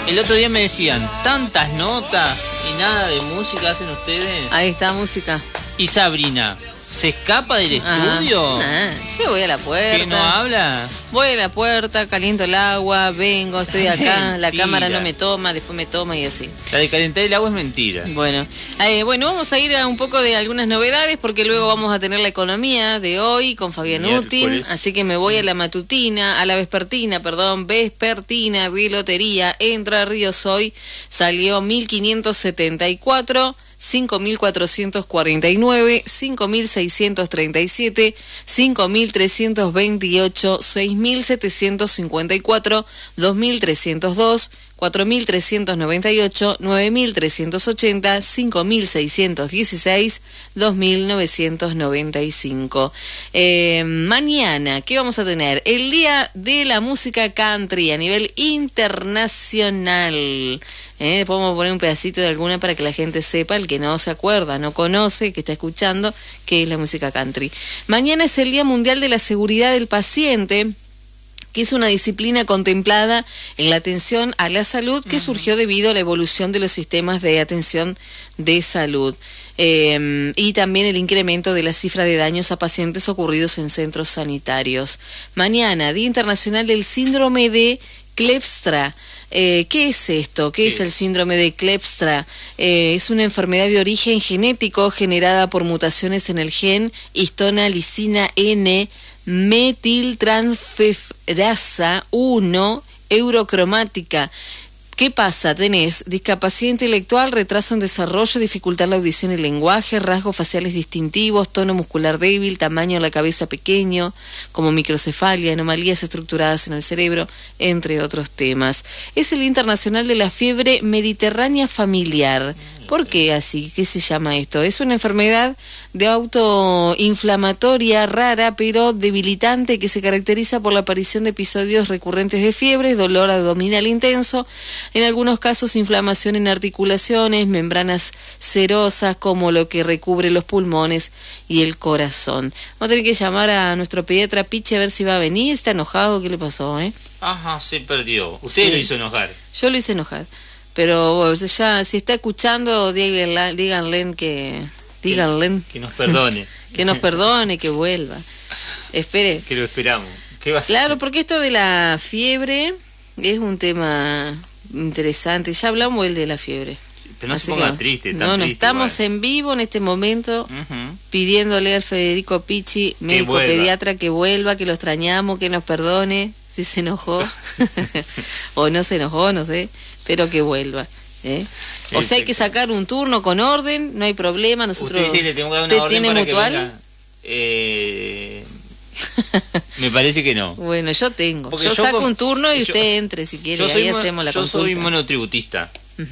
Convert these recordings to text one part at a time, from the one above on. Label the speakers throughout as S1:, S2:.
S1: El otro día me decían, tantas notas y nada de música hacen ustedes.
S2: Ahí está, música.
S1: Y Sabrina, ¿se escapa del estudio?
S2: Yo voy a la puerta.
S1: ¿Que no habla?
S2: Voy a la puerta, caliento el agua, vengo, estoy acá, la
S1: Mentira.
S2: cámara no me toma, después me toma y así.
S1: La de calentar el agua es mentira.
S2: Bueno, vamos a ir a un poco de algunas novedades porque luego vamos a tener la economía de hoy con Fabián Utin, así que me voy a la vespertina de lotería. Entre Ríos hoy salió 1574, 5.449, 5.637, 5.328, 6.754, 2.302, 4.398, 9.380, 5.616, 2.995. Mañana, ¿qué vamos a tener? El Día de la Música Country a nivel internacional. Podemos poner un pedacito de alguna para que la gente sepa, el que no se acuerda, no conoce, que está escuchando, qué es la música country. Mañana es el Día Mundial de la Seguridad del Paciente, que es una disciplina contemplada en la atención a la salud que surgió debido a la evolución de los sistemas de atención de salud. Y también el incremento de la cifra de daños a pacientes ocurridos en centros sanitarios. Mañana, Día Internacional del Síndrome de Kleefstra. ¿Qué es esto? ¿Qué es el síndrome de Kleefstra? Es una enfermedad de origen genético generada por mutaciones en el gen histona lisina N metiltransferasa 1 eurocromática. ¿Qué pasa? Tenés discapacidad intelectual, retraso en desarrollo, dificultad en la audición y el lenguaje, rasgos faciales distintivos, tono muscular débil, tamaño de la cabeza pequeño, como microcefalia, anomalías estructuradas en el cerebro, entre otros temas. Es el Internacional de la Fiebre Mediterránea Familiar. ¿Por qué así? ¿Qué se llama esto? Es una enfermedad de autoinflamatoria rara pero debilitante que se caracteriza por la aparición de episodios recurrentes de fiebre, dolor abdominal intenso, en algunos casos inflamación en articulaciones, membranas serosas como lo que recubre los pulmones y el corazón. Vamos a tener que llamar a nuestro pediatra Pichi a ver si va a venir. ¿Está enojado? ¿Qué le pasó?
S1: Ajá, se perdió. Usted lo hizo enojar.
S2: Yo lo hice enojar. Pero ya, si está escuchando, díganle que
S1: nos perdone.
S2: Que nos perdone, que vuelva. Espere.
S1: Que lo esperamos. ¿Qué va a hacer?
S2: Claro, porque esto de la fiebre es un tema interesante. Ya hablamos el de la fiebre.
S1: Pero no se ponga triste,
S2: no, estamos en vivo en este momento pidiéndole al Federico Pichi, médico pediatra, que vuelva, que lo extrañamos, que nos perdone, si se enojó o no se enojó, no sé, pero que vuelva. O sea, hay que sacar un turno con orden, no hay problema. Nosotros.
S1: Usted sí le tengo que dar una orden
S2: tiene
S1: para
S2: mutual.
S1: Me parece que no.
S2: Bueno, yo tengo. Yo saco un turno y usted entre si quiere. Ahí hacemos la consulta.
S1: Yo soy monotributista.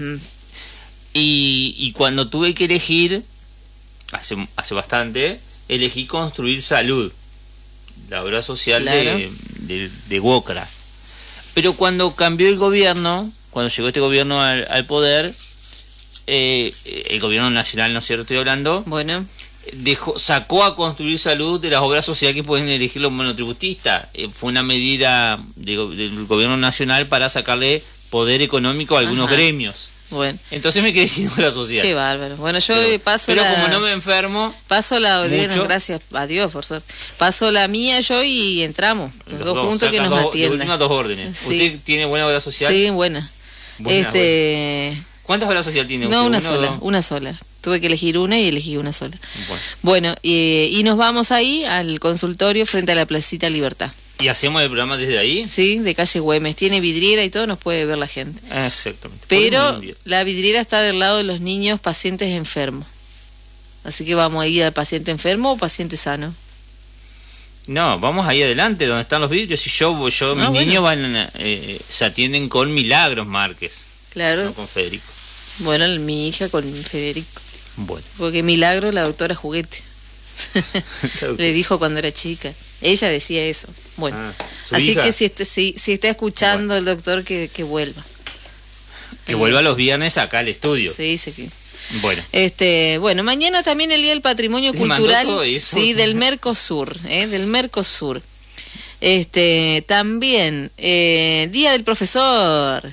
S1: Y cuando tuve que elegir, hace bastante, elegí construir salud, la obra social de Wocra. Pero cuando cambió el gobierno, cuando llegó este gobierno al poder, el gobierno nacional, ¿no es cierto? Estoy hablando.
S2: Bueno.
S1: Sacó a construir salud de las obras sociales que pueden elegir los monotributistas. Fue una medida del gobierno nacional para sacarle poder económico a algunos gremios.
S2: Bueno.
S1: Entonces me quedé sin obra social.
S2: Qué bárbaro. Bueno, yo paso
S1: pero como no me enfermo,
S2: paso gracias a Dios, por suerte. Paso la mía yo y entramos. Los dos juntos que nos atiendan.
S1: Las últimas 2 órdenes.
S2: Sí.
S1: ¿Usted tiene buena obra social?
S2: Sí, buena.
S1: Buena. ¿Cuántas obras social tiene usted?
S2: No, una sola. Tuve que elegir una y elegí una sola. Bueno, y nos vamos ahí al consultorio frente a la Placita Libertad.
S1: ¿Y hacemos el programa desde ahí?
S2: Sí, de calle Güemes. Tiene vidriera y todo, nos puede ver la gente.
S1: Exactamente.
S2: Pero la vidriera está del lado de los niños pacientes enfermos. Así que vamos a ir al paciente enfermo o paciente sano.
S1: No, vamos ahí adelante, donde están los vidrios. Y mis niños se atienden con Milagros Márquez.
S2: Claro.
S1: No con Federico.
S2: Bueno, mi hija con Federico.
S1: Bueno.
S2: Porque Milagro, la doctora Juguete. Le dijo cuando era chica. Ella decía eso. Bueno, así hija. Que si está escuchando el doctor, que vuelva.
S1: Que vuelva los viernes acá al estudio.
S2: Sí, sí.
S1: Bueno.
S2: Bueno, mañana también el Día del Patrimonio Cultural, sí, del Mercosur, del Mercosur. También Día del Profesor.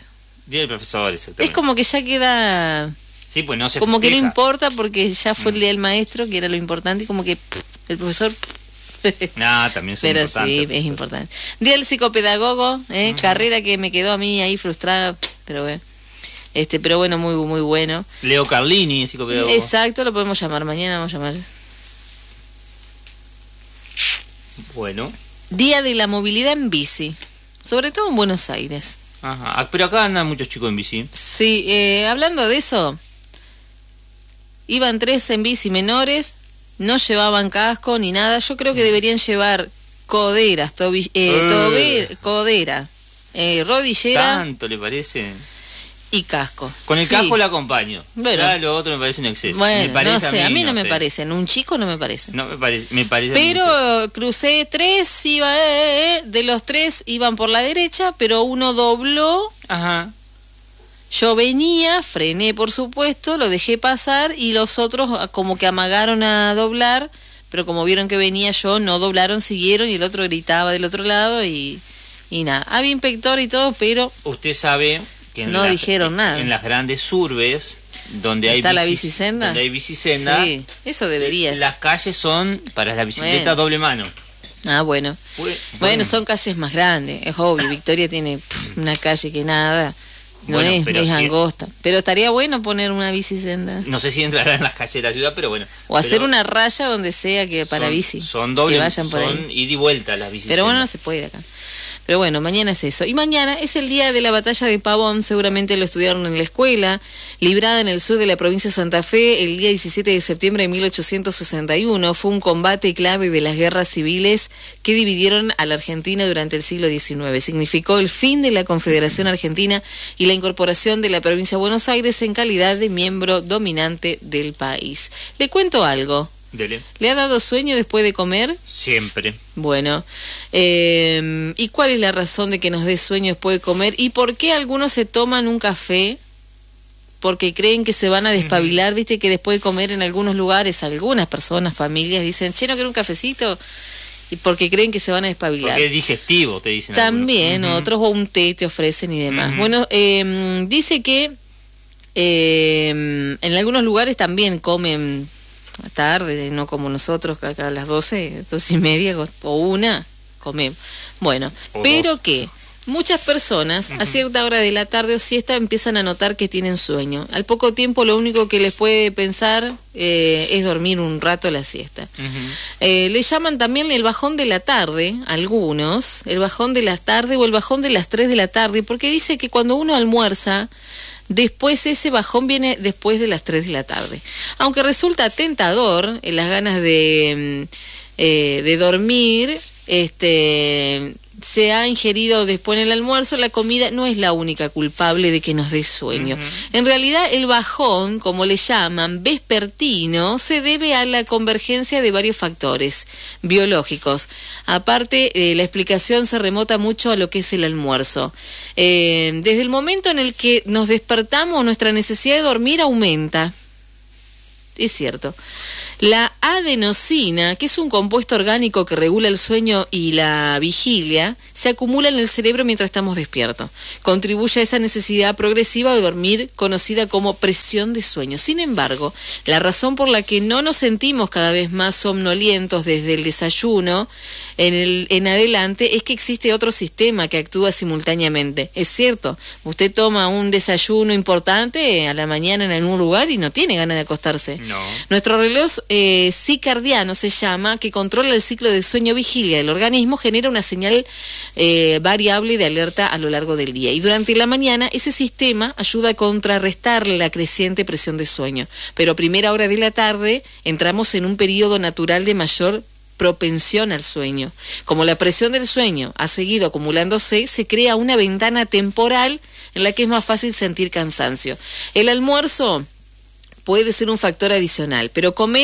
S1: Día del profesor, exactamente.
S2: Es como que ya queda...
S1: Sí, pues no se
S2: como
S1: festeja.
S2: que no importa porque ya fue el día del maestro, que era lo importante, y como que el profesor...
S1: No, también son
S2: Pero
S1: importantes.
S2: sí, es importante. Día del psicopedagogo, carrera que me quedó a mí ahí frustrada, pero bueno. Pero bueno, muy, muy bueno.
S1: Leo Carlini, psicopedagogo.
S2: Exacto, lo podemos llamar, mañana vamos a llamar.
S1: Bueno.
S2: Día de la movilidad en bici, sobre todo en Buenos Aires.
S1: Ajá. Pero acá andan muchos chicos en bici.
S2: Sí, hablando de eso, iban 3 en bici menores, no llevaban casco ni nada. Yo creo que deberían llevar coderas, codera, rodillera
S1: ¿Tanto le parece?
S2: y casco.
S1: Con el
S2: Sí.
S1: casco lo acompaño.
S2: Bueno.
S1: Ya lo otro me parece un exceso.
S2: Bueno,
S1: me parece
S2: no sé, a mí no me
S1: sé.
S2: parecen, un chico no me parece.
S1: No, me parece
S2: Pero crucé 3, iba, de los 3 iban por la derecha, pero uno dobló.
S1: Ajá.
S2: Yo venía, frené por supuesto, lo dejé pasar y los otros como que amagaron a doblar, pero como vieron que venía yo, no doblaron, siguieron y el otro gritaba del otro lado y nada. Había inspector y todo, pero
S1: Usted sabe que
S2: no dijeron nada.
S1: En las grandes urbes, donde
S2: ¿Está
S1: hay
S2: la bicisenda?
S1: donde hay bicisenda,
S2: Sí, eso debería.
S1: las calles son para la bicicleta
S2: Bueno.
S1: doble mano.
S2: Ah, bueno. Bueno, son calles más grandes, es obvio. Victoria tiene una calle que nada, no
S1: Bueno,
S2: es,
S1: pero
S2: es
S1: sí.
S2: angosta. Pero estaría bueno poner una bicisenda.
S1: No sé si entrará en las calles de la ciudad, pero bueno.
S2: O hacer una raya donde sea que para bici.
S1: Son doble,
S2: que vayan por
S1: son
S2: ahí.
S1: ida y vuelta las bicisendas.
S2: Pero bueno, no se puede acá. Pero bueno, mañana es eso. Y mañana es el día de la batalla de Pavón, seguramente lo estudiaron en la escuela, librada en el sur de la provincia de Santa Fe el día 17 de septiembre de 1861. Fue un combate clave de las guerras civiles que dividieron a la Argentina durante el siglo XIX. Significó el fin de la Confederación Argentina y la incorporación de la provincia de Buenos Aires en calidad de miembro dominante del país. Le cuento algo.
S1: Dele.
S2: ¿Le ha dado sueño después de comer?
S1: Siempre.
S2: Bueno, ¿y cuál es la razón de que nos dé sueño después de comer? ¿Y por qué algunos se toman un café? Porque creen que se van a despabilar, viste que después de comer en algunos lugares, algunas personas, familias, dicen, che, ¿no quiero un cafecito? Y porque creen que se van a despabilar.
S1: Porque es digestivo, te dicen.
S2: También,
S1: algunos.
S2: otros o un té te ofrecen y demás. Bueno, dice que en algunos lugares también comen tarde, no como nosotros, que acá a las 12, 12:30 o 1 comemos. Bueno,
S1: O
S2: pero
S1: 2.
S2: que muchas personas a cierta hora de la tarde o siesta empiezan a notar que tienen sueño. Al poco tiempo lo único que les puede pensar es dormir un rato la siesta. Le llaman también el bajón de la tarde, algunos, el bajón de la tarde o el bajón de las 3 de la tarde, porque dice que cuando uno almuerza, después ese bajón viene después de las 3 de la tarde. Aunque resulta tentador las ganas de dormir, se ha ingerido después en el almuerzo, la comida no es la única culpable de que nos dé sueño. En realidad el bajón, como le llaman, vespertino, se debe a la convergencia de varios factores biológicos. Aparte, la explicación se remota mucho a lo que es el almuerzo. Desde el momento en el que nos despertamos, nuestra necesidad de dormir aumenta. Es cierto. La adenosina, que es un compuesto orgánico que regula el sueño y la vigilia, se acumula en el cerebro mientras estamos despiertos. Contribuye a esa necesidad progresiva de dormir, conocida como presión de sueño. Sin embargo, la razón por la que no nos sentimos cada vez más somnolientos desde el desayuno en adelante es que existe otro sistema que actúa simultáneamente. Es cierto, usted toma un desayuno importante a la mañana en algún lugar y no tiene ganas de acostarse.
S1: No.
S2: Nuestro reloj circadiano se llama, que controla el ciclo de sueño-vigilia del organismo, genera una señal variable de alerta a lo largo del día. Y durante la mañana ese sistema ayuda a contrarrestar la creciente presión de sueño. Pero a primera hora de la tarde entramos en un periodo natural de mayor propensión al sueño. Como la presión del sueño ha seguido acumulándose, se crea una ventana temporal en la que es más fácil sentir cansancio. El almuerzo puede ser un factor adicional, pero comer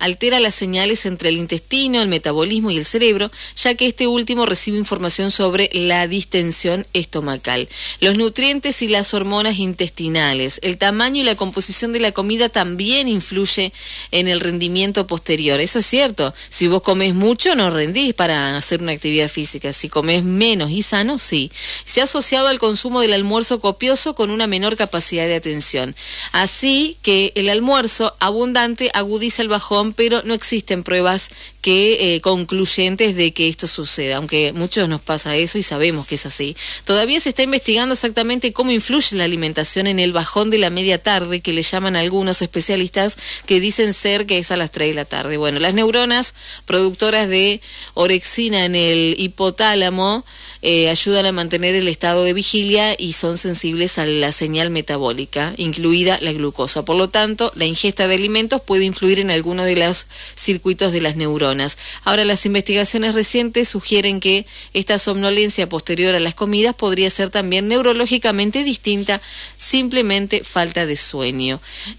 S2: altera las señales entre el intestino, el metabolismo y el cerebro, ya que este último recibe información sobre la distensión estomacal. Los nutrientes y las hormonas intestinales, el tamaño y la composición de la comida también influye en el rendimiento posterior. Eso es cierto. Si vos comés mucho, no rendís para hacer una actividad física. Si comés menos y sano, sí. Se ha asociado al consumo del almuerzo copioso con una menor capacidad de atención. Así que el almuerzo abundante agudiza el bajón, pero no existen pruebas concluyentes de que esto suceda, aunque muchos nos pasa eso y sabemos que es así. Todavía se está investigando exactamente cómo influye la alimentación en el bajón de la media tarde, que le llaman algunos especialistas, que dicen ser que es a las 3 de la tarde. Bueno, las neuronas productoras de orexina en el hipotálamo ayudan a mantener el estado de vigilia y son sensibles a la señal metabólica, incluida la glucosa. Por lo tanto, la ingesta de alimentos puede influir en alguno de los circuitos de las neuronas. Ahora, las investigaciones recientes sugieren que esta somnolencia posterior a las comidas podría ser también neurológicamente distinta, simplemente falta de sueño.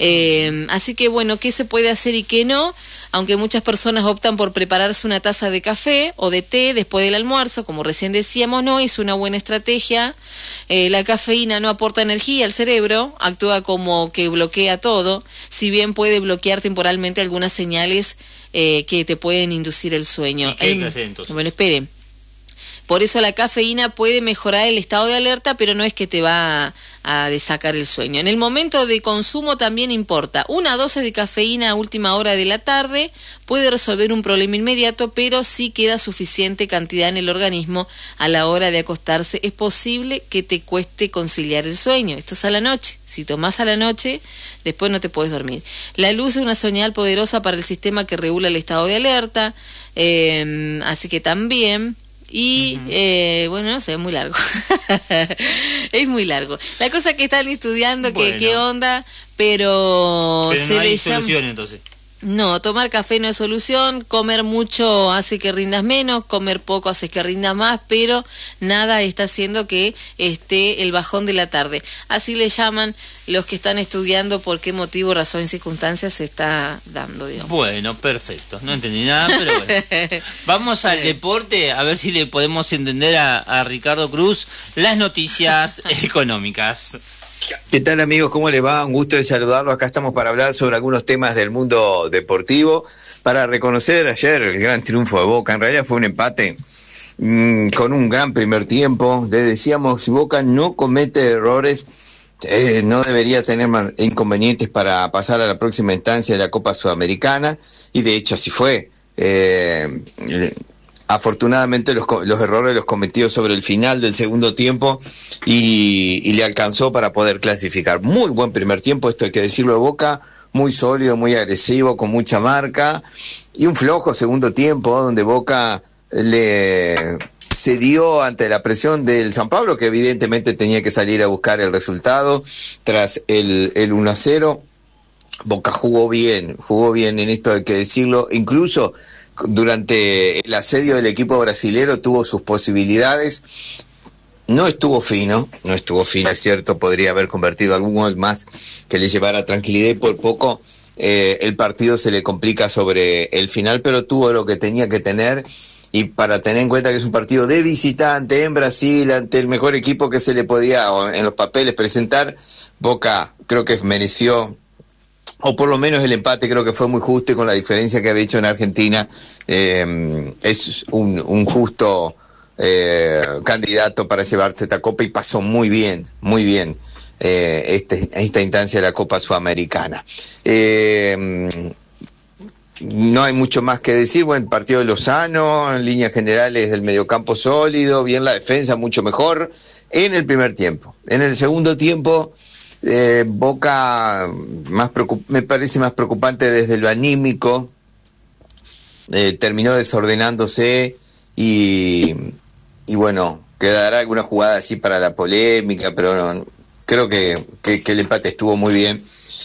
S2: Así que, bueno, ¿qué se puede hacer y qué no? Aunque muchas personas optan por prepararse una taza de café o de té después del almuerzo, como recién decíamos, no es una buena estrategia. La cafeína no aporta energía al cerebro, actúa como que bloquea todo, si bien puede bloquear temporalmente algunas señales que te pueden inducir el sueño.
S1: ¿Y qué hay que hacer entonces?
S2: Bueno, esperen. Por eso la cafeína puede mejorar el estado de alerta, pero no es que te va a desacar el sueño. En el momento de consumo también importa. Una dosis de cafeína a última hora de la tarde puede resolver un problema inmediato, pero sí queda suficiente cantidad en el organismo a la hora de acostarse. Es posible que te cueste conciliar el sueño. Esto es a la noche. Si tomás a la noche, después no te puedes dormir. La luz es una señal poderosa para el sistema que regula el estado de alerta, así que también... Y, bueno, no sé, es muy largo. Es muy largo. La cosa que están estudiando,
S1: bueno,
S2: qué onda, pero
S1: no hay solución entonces.
S2: No, tomar café no es solución, comer mucho hace que rindas menos, comer poco hace que rindas más, pero nada está haciendo que esté el bajón de la tarde. Así le llaman los que están estudiando por qué motivo, razón y circunstancias se está dando, digamos.
S1: Bueno, perfecto. No entendí nada, pero bueno. Vamos al deporte, a ver si le podemos entender a Ricardo Cruz las noticias económicas.
S3: ¿Qué tal, amigos? ¿Cómo les va? Un gusto de saludarlos. Acá estamos para hablar sobre algunos temas del mundo deportivo, para reconocer ayer el gran triunfo de Boca. En realidad fue un empate con un gran primer tiempo. Les decíamos, si Boca no comete errores, no debería tener inconvenientes para pasar a la próxima instancia de la Copa Sudamericana, y de hecho así fue. Afortunadamente los errores los cometió sobre el final del segundo tiempo y le alcanzó para poder clasificar. Muy buen primer tiempo, esto hay que decirlo de Boca, muy sólido, muy agresivo, con mucha marca, y un flojo segundo tiempo donde Boca le cedió ante la presión del San Pablo, que evidentemente tenía que salir a buscar el resultado tras el 1-0. Boca jugó bien en esto hay que decirlo, incluso durante el asedio del equipo brasilero tuvo sus posibilidades. No estuvo fino, es cierto, podría haber convertido algún gol más que le llevara tranquilidad, y por poco el partido se le complica sobre el final, pero tuvo lo que tenía que tener. Y para tener en cuenta que es un partido de visitante en Brasil, ante el mejor equipo que se le podía en los papeles presentar, Boca creo que mereció, o por lo menos el empate creo que fue muy justo, y con la diferencia que había hecho en Argentina, es un justo candidato para llevarse esta copa, y pasó muy bien esta instancia de la Copa Sudamericana. No hay mucho más que decir. Buen partido de Lozano, en líneas generales del mediocampo sólido, bien la defensa, mucho mejor en el primer tiempo. En el segundo tiempo, Boca me parece más preocupante desde lo anímico, terminó desordenándose y bueno, quedará alguna jugada así para la polémica, pero no, creo que el empate estuvo muy bien,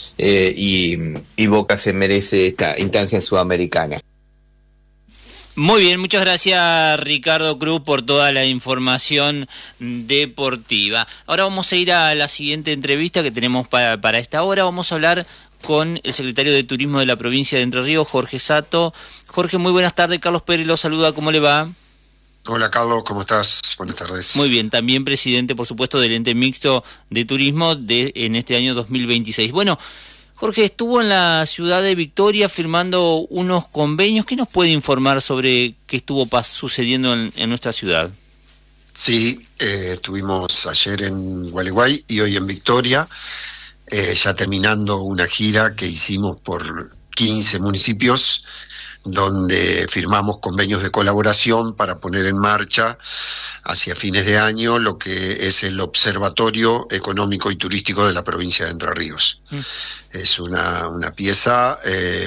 S3: y Boca se merece esta instancia sudamericana.
S1: Muy bien, muchas gracias Ricardo Cruz por toda la información deportiva. Ahora vamos a ir a la siguiente entrevista que tenemos para esta hora. Vamos a hablar con el secretario de Turismo de la provincia de Entre Ríos, Jorge Sato. Jorge, muy buenas tardes. Carlos Pérez lo saluda. ¿Cómo le va?
S4: Hola Carlos, ¿cómo estás? Buenas tardes.
S1: Muy bien, también presidente, por supuesto, del ente mixto de turismo en este año 2026. Bueno, Jorge, estuvo en la ciudad de Victoria firmando unos convenios. ¿Qué nos puede informar sobre qué estuvo sucediendo en nuestra ciudad?
S4: Sí, estuvimos ayer en Gualeguay y hoy en Victoria, ya terminando una gira que hicimos por 15 municipios, donde firmamos convenios de colaboración para poner en marcha hacia fines de año lo que es el Observatorio Económico y Turístico de la provincia de Entre Ríos. Es una pieza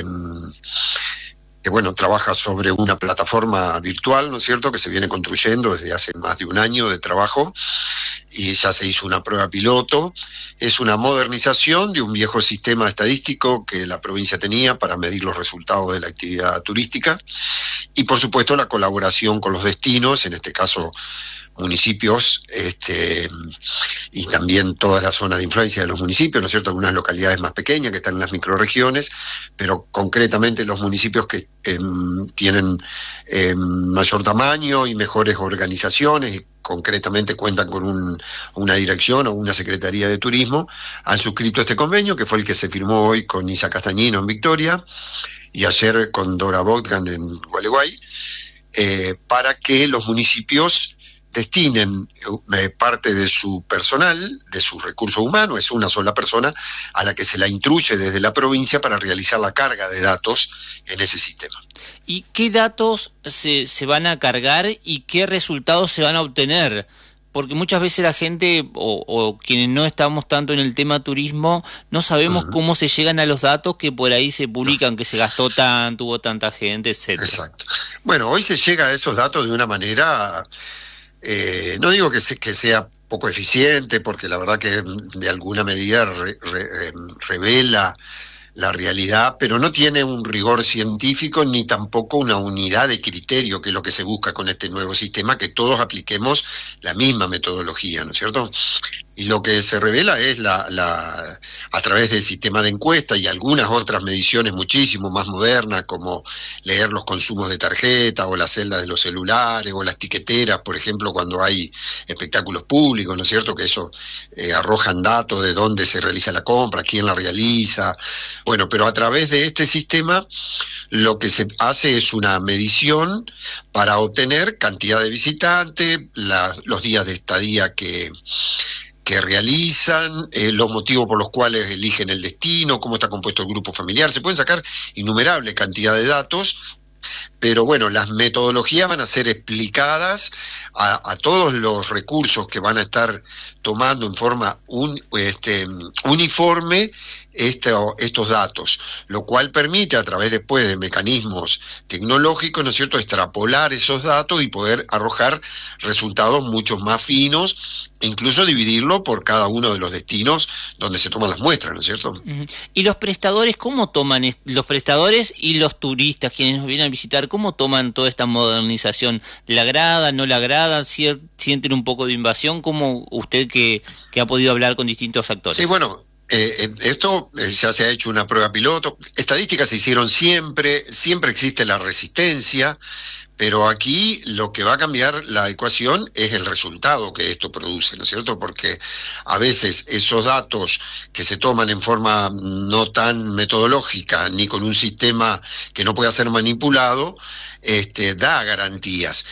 S4: que bueno, trabaja sobre una plataforma virtual, ¿no es cierto?, que se viene construyendo desde hace más de un año de trabajo, y ya se hizo una prueba piloto. Es una modernización de un viejo sistema estadístico que la provincia tenía para medir los resultados de la actividad turística, y por supuesto la colaboración con los destinos, en este caso municipios, y también toda la zona de influencia de los municipios, ¿no es cierto?, algunas localidades más pequeñas que están en las microrregiones, pero concretamente los municipios que tienen mayor tamaño y mejores organizaciones, y concretamente cuentan con una dirección o una secretaría de turismo, han suscrito este convenio, que fue el que se firmó hoy con Isa Castañino en Victoria, y ayer con Dora Botgan en Gualeguay, para que los municipios destinen parte de su personal, de su recurso humano. Es una sola persona a la que se la instruye desde la provincia para realizar la carga de datos en ese sistema.
S1: ¿Y qué datos se van a cargar y qué resultados se van a obtener? Porque muchas veces la gente o quienes no estamos tanto en el tema turismo no sabemos cómo se llegan a los datos que por ahí se publican, que se gastó tanto, hubo tanta gente, etcétera.
S4: Exacto. Bueno, hoy se llega a esos datos de una manera... no digo que sea poco eficiente, porque la verdad que de alguna medida revela la realidad, pero no tiene un rigor científico ni tampoco una unidad de criterio, que es lo que se busca con este nuevo sistema, que todos apliquemos la misma metodología, ¿no es cierto? Y lo que se revela es a través del sistema de encuesta y algunas otras mediciones muchísimo más modernas, como leer los consumos de tarjeta o las celdas de los celulares o las tiqueteras, por ejemplo, cuando hay espectáculos públicos, ¿no es cierto?, que eso arrojan datos de dónde se realiza la compra, quién la realiza. Bueno, pero a través de este sistema lo que se hace es una medición para obtener cantidad de visitantes, los días de estadía que realizan, los motivos por los cuales eligen el destino, cómo está compuesto el grupo familiar. Se pueden sacar innumerable cantidad de datos, pero bueno, las metodologías van a ser explicadas a todos los recursos que van a estar tomando en forma uniforme estos datos, lo cual permite, a través después de mecanismos tecnológicos, ¿no es cierto?, extrapolar esos datos y poder arrojar resultados mucho más finos, e incluso dividirlo por cada uno de los destinos donde se toman las muestras, ¿no es cierto?
S1: ¿Y los prestadores cómo toman, los prestadores y los turistas, quienes nos vienen a visitar, cómo toman toda esta modernización? ¿Le agrada, no le agrada? ¿Sienten un poco de invasión? ¿Cómo usted que ha podido hablar con distintos actores?
S4: Sí, bueno, esto ya se ha hecho una prueba piloto. Estadísticas se hicieron siempre existe la resistencia, pero aquí lo que va a cambiar la ecuación es el resultado que esto produce, ¿no es cierto? Porque a veces esos datos que se toman en forma no tan metodológica, ni con un sistema que no pueda ser manipulado, da garantías.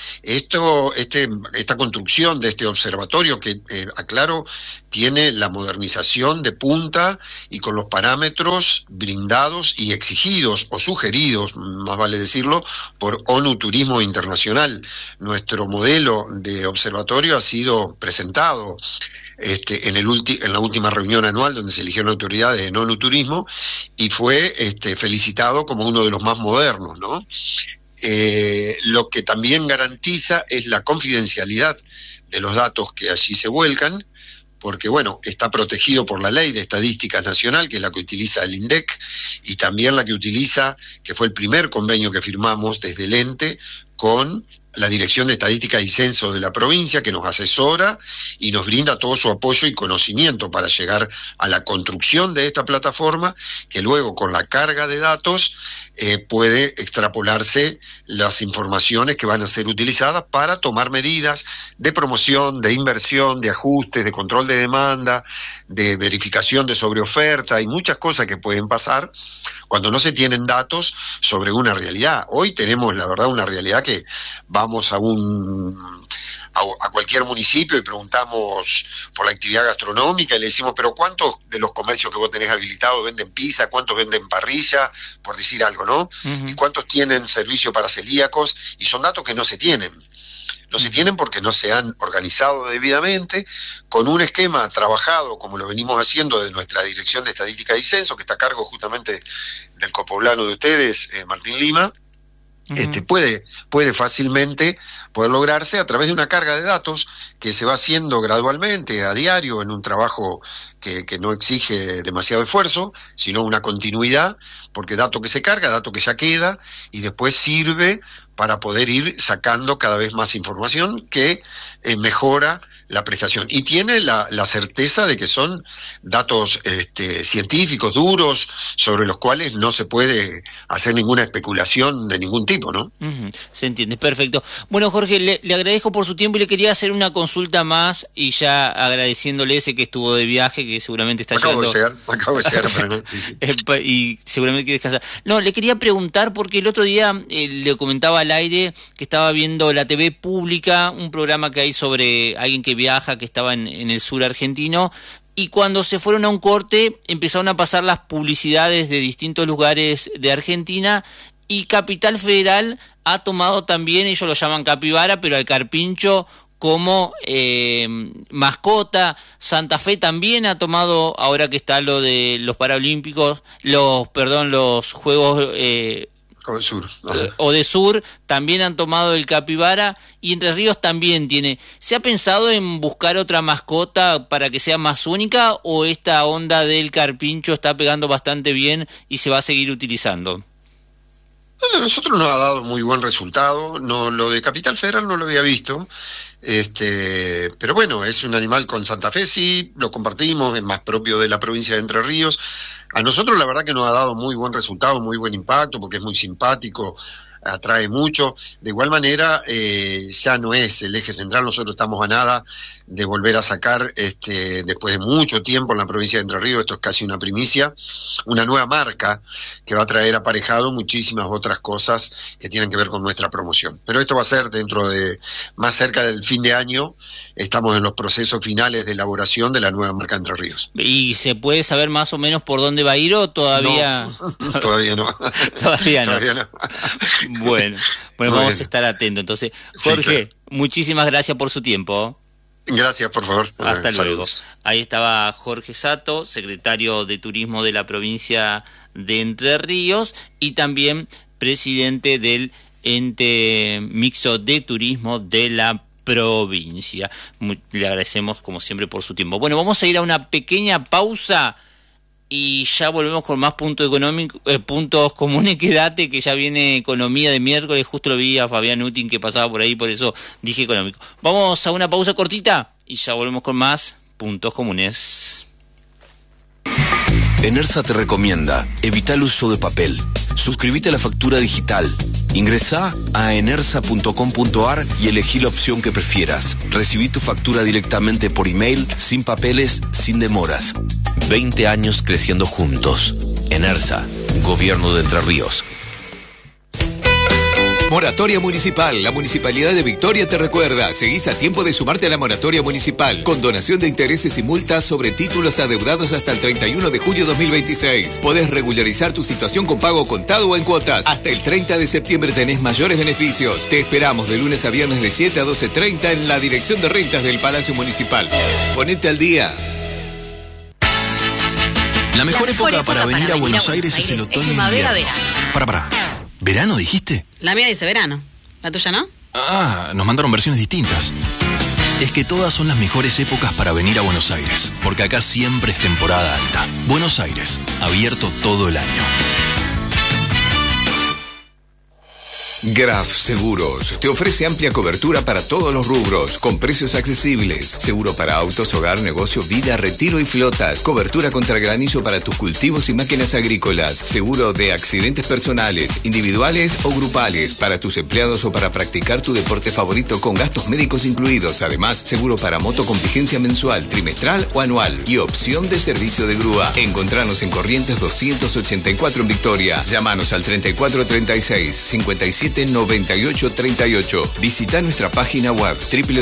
S4: Esta construcción de este observatorio, que aclaro, tiene la modernización de punta y con los parámetros brindados y exigidos o sugeridos, más vale decirlo, por ONU Turismo Internacional. Nuestro modelo de observatorio ha sido presentado en la última reunión anual donde se eligieron autoridades en ONU Turismo, y fue felicitado como uno de los más modernos, ¿no? Lo que también garantiza es la confidencialidad de los datos que allí se vuelcan, porque bueno, está protegido por la Ley de Estadística Nacional, que es la que utiliza el INDEC, y también la que utiliza, que fue el primer convenio que firmamos desde el ente con la Dirección de Estadística y Censo de la provincia, que nos asesora y nos brinda todo su apoyo y conocimiento para llegar a la construcción de esta plataforma, que luego con la carga de datos puede extrapolarse las informaciones que van a ser utilizadas para tomar medidas de promoción, de inversión, de ajustes, de control de demanda, de verificación de sobreoferta y muchas cosas que pueden pasar cuando no se tienen datos sobre una realidad. Hoy tenemos, la verdad, una realidad que vamos a cualquier municipio y preguntamos por la actividad gastronómica y le decimos, pero ¿cuántos de los comercios que vos tenés habilitados venden pizza? ¿Cuántos venden parrilla? Por decir algo, ¿no? Uh-huh. ¿Y cuántos tienen servicio para celíacos? Y son datos que no se tienen. No se tienen porque no se han organizado debidamente con un esquema trabajado, como lo venimos haciendo de nuestra Dirección de Estadística y Censo, que está a cargo justamente del copoblano de ustedes, Martín Lima. Uh-huh. Puede fácilmente poder lograrse a través de una carga de datos que se va haciendo gradualmente, a diario, en un trabajo que no exige demasiado esfuerzo, sino una continuidad, porque dato que se carga, dato que ya queda, y después sirve para poder ir sacando cada vez más información que mejora la prestación. Y tiene la certeza de que son datos científicos, duros, sobre los cuales no se puede hacer ninguna especulación de ningún tipo, ¿no?
S1: Uh-huh. Se entiende, perfecto. Bueno, Jorge, le agradezco por su tiempo y le quería hacer una consulta más, y ya agradeciéndole ese que estuvo de viaje, que seguramente está
S4: acabo de llegar, pero no.
S1: Y seguramente quiere descansar. No, le quería preguntar, porque el otro día le comentaba al aire que estaba viendo la TV pública, un programa que hay sobre alguien que viaja, que estaba en el sur argentino, y cuando se fueron a un corte empezaron a pasar las publicidades de distintos lugares de Argentina, y Capital Federal ha tomado también, ellos lo llaman capibara, pero al carpincho como mascota. Santa Fe también ha tomado, ahora que está lo de los Paralímpicos, los Juegos Odesur, también han tomado el capibara, y Entre Ríos también tiene. ¿Se ha pensado en buscar otra mascota para que sea más única, o esta onda del carpincho está pegando bastante bien y se va a seguir utilizando?
S4: A nosotros nos ha dado muy buen resultado. No, lo de Capital Federal no lo había visto, pero bueno, es un animal con Santa Fe, sí, lo compartimos, es más propio de la provincia de Entre Ríos. A nosotros la verdad que nos ha dado muy buen resultado, muy buen impacto, porque es muy simpático, atrae mucho. De igual manera, ya no es el eje central. Nosotros estamos a nada de volver a sacar, después de mucho tiempo en la provincia de Entre Ríos, esto es casi una primicia, una nueva marca que va a traer aparejado muchísimas otras cosas que tienen que ver con nuestra promoción. Pero esto va a ser más cerca del fin de año. Estamos en los procesos finales de elaboración de la nueva marca Entre Ríos.
S1: ¿Y se puede saber más o menos por dónde va a ir, o todavía?
S4: No, todavía no.
S1: Todavía no. Bueno, vamos a estar atentos. Entonces, Jorge, sí, claro, muchísimas gracias por su tiempo.
S4: Gracias, por favor.
S1: Hasta luego.
S4: Saludos.
S1: Ahí estaba Jorge Sato, secretario de Turismo de la provincia de Entre Ríos, y también presidente del ente mixto de turismo de la provincia. Le agradecemos como siempre por su tiempo. Bueno, vamos a ir a una pequeña pausa y ya volvemos con más puntos comunes. Quédate, que ya viene economía de miércoles. Justo lo vi a Fabián Utin que pasaba por ahí, por eso dije económico. Vamos a una pausa cortita y ya volvemos con más puntos comunes.
S5: Enersa te recomienda: evita el uso de papel. Suscríbete a la factura digital. Ingresá a enersa.com.ar y elegí la opción que prefieras. Recibí tu factura directamente por email, sin papeles, sin demoras. 20 años creciendo juntos. Enersa, Gobierno de Entre Ríos.
S6: Moratoria Municipal. La Municipalidad de Victoria te recuerda: seguís a tiempo de sumarte a la Moratoria Municipal, con donación de intereses y multas sobre títulos adeudados hasta el 31 de julio 2026. Podés regularizar tu situación con pago contado o en cuotas. Hasta el 30 de septiembre tenés mayores beneficios. Te esperamos de lunes a viernes de 7 a 12:30 en la Dirección de Rentas del Palacio Municipal. Ponete al día.
S5: La mejor época para venir a Buenos Aires es el otoño e invierno. Para. ¿Verano dijiste?
S7: La mía dice verano. ¿La tuya no?
S5: Ah, nos mandaron versiones distintas. Es que todas son las mejores épocas para venir a Buenos Aires, porque acá siempre es temporada alta. Buenos Aires, abierto todo el año.
S6: Graf Seguros te ofrece amplia cobertura para todos los rubros, con precios accesibles. Seguro para autos, hogar, negocio, vida, retiro y flotas. Cobertura contra granizo para tus cultivos y máquinas agrícolas. Seguro de accidentes personales, individuales o grupales, para tus empleados o para practicar tu deporte favorito con gastos médicos incluidos. Además, seguro para moto con vigencia mensual, trimestral o anual. Y opción de servicio de grúa. Encontranos en Corrientes 284 en Victoria. Llámanos al 3436 57 98 38. Visita nuestra página web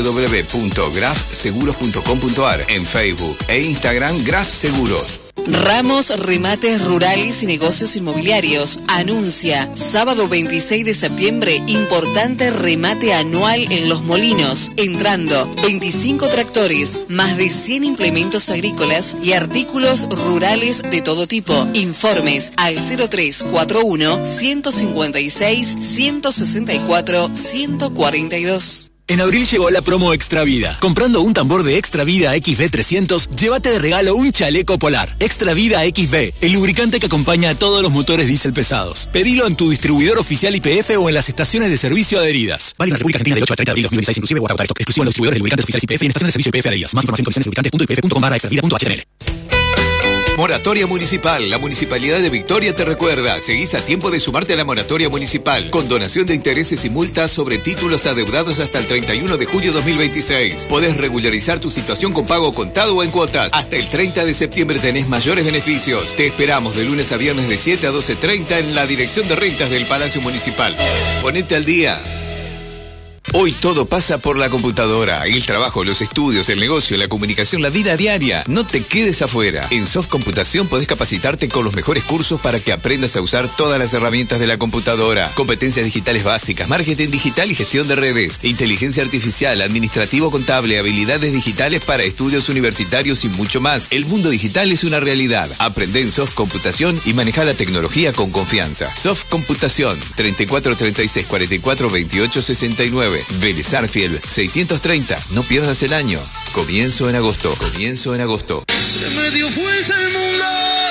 S6: www.grafseguros.com.ar, en Facebook e Instagram Graf Seguros.
S2: Ramos Remates Rurales y Negocios Inmobiliarios anuncia sábado 26 de septiembre importante remate anual en Los Molinos, entrando 25 tractores, más de 100 implementos agrícolas y artículos rurales de todo tipo. Informes al 0341 156 164 142.
S8: En abril llegó la promo Extra Vida. Comprando un tambor de Extra Vida XV300, llévate de regalo un chaleco polar. Extra Vida XV, el lubricante que acompaña a todos los motores diésel pesados. Pedilo en tu distribuidor oficial YPF o en las estaciones de servicio adheridas. Válido en la República Argentina del 8 al 30 de abril de 2016, inclusive Guarda Stock. Exclusivo en los distribuidores de lubricantes oficiales YPF y en estaciones de servicio YPF adheridas. Más información en condiciones lubricantes.ypf.com/extravida.html.
S6: Moratoria Municipal. La Municipalidad de Victoria te recuerda. Seguís a tiempo de sumarte a la moratoria municipal, con donación de intereses y multas sobre títulos adeudados hasta el 31 de julio 2026. Podés regularizar tu situación con pago contado o en cuotas. Hasta el 30 de septiembre tenés mayores beneficios. Te esperamos de lunes a viernes de 7 a 12:30 en la Dirección de Rentas del Palacio Municipal. Ponete al día. Hoy todo pasa por la computadora. El trabajo, los estudios, el negocio, la comunicación, la vida diaria. No te quedes afuera. En Soft Computación podés capacitarte con los mejores cursos para que aprendas a usar todas las herramientas de la computadora. Competencias digitales básicas, marketing digital y gestión de redes, inteligencia artificial, administrativo contable, habilidades digitales para estudios universitarios y mucho más. El mundo digital es una realidad. Aprende en Soft Computación y maneja la tecnología con confianza. Soft Computación, 34 36 44 28 69. Vélez Arfield 630. No pierdas el año. Comienzo en agosto. Comienzo en agosto.
S9: Se me dio vuelta el mundo.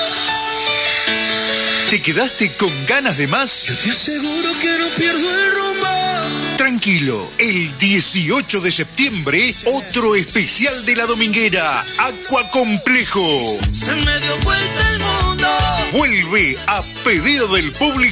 S10: ¿Te quedaste con ganas de más?
S9: Yo te aseguro que no pierdo el rumbo.
S10: Tranquilo, el 18 de septiembre, otro especial de la Dominguera, Aquacomplejo.
S9: Se me dio vuelta el mundo.
S10: Vuelve a pedido del público